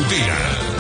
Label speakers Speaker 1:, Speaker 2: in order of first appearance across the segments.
Speaker 1: Matutina.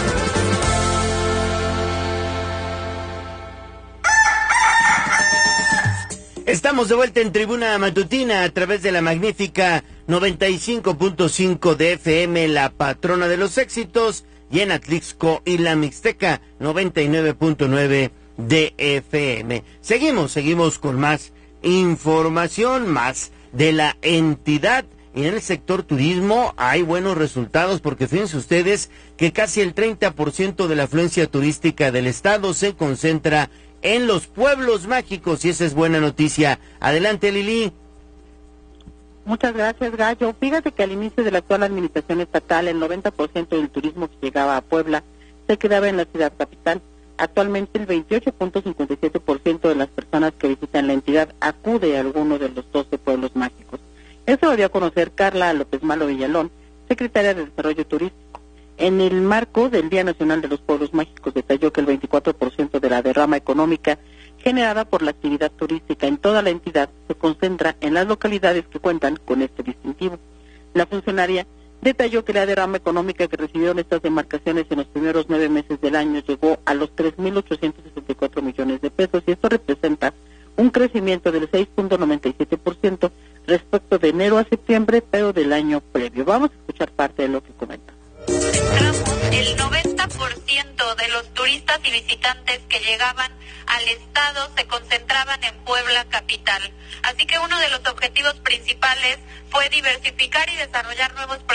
Speaker 2: Estamos de vuelta en Tribuna Matutina a través de la magnífica 95.5 de FM, la patrona de los éxitos, y en Atlixco y la Mixteca 99.9 de FM. Seguimos con más información, más de la entidad. Y en el sector turismo hay buenos resultados, porque fíjense ustedes que casi el 30% de la afluencia turística del estado se concentra en los pueblos mágicos, y esa es buena noticia. Adelante, Lili.
Speaker 3: Muchas gracias, Gallo. Fíjate que al inicio de la actual administración estatal, el 90% del turismo que llegaba a Puebla se quedaba en la ciudad capital. Actualmente el 28.57% de las personas que visitan la entidad acude a alguno de los 12 pueblos mágicos. Eso lo dio a conocer Carla López Malo Villalón, secretaria de Desarrollo Turístico. En el marco del Día Nacional de los Pueblos Mágicos, detalló que el 24% de la derrama económica generada por la actividad turística en toda la entidad se concentra en las localidades que cuentan con este distintivo. La funcionaria detalló que la derrama económica que recibieron estas demarcaciones en los primeros 9 meses del año llegó a los 3.864 millones de pesos, y esto representa un crecimiento del 6.97% respecto de enero a septiembre, pero del año previo. Vamos a escuchar parte de lo que comenta.
Speaker 4: El 90% de los turistas y visitantes que llegaban al estado se concentraban en Puebla capital. Así que uno de los objetivos principales fue diversificar y desarrollar nuevos proyectos